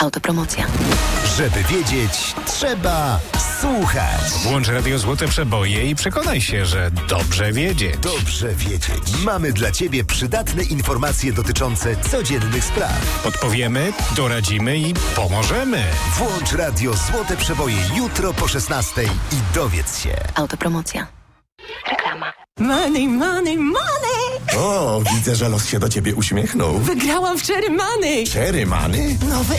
Autopromocja. Żeby wiedzieć, trzeba słuchać. Włącz Radio Złote Przeboje i przekonaj się, że dobrze wiedzieć. Dobrze wiedzieć. Mamy dla Ciebie przydatne informacje dotyczące codziennych spraw. Podpowiemy, doradzimy i pomożemy. Włącz Radio Złote Przeboje jutro po 16:00 i dowiedz się. Autopromocja. Reklama. Money, money, money! O, widzę, że los się do ciebie uśmiechnął. Wygrałam w Cherry Money! Cherry Money? Nowy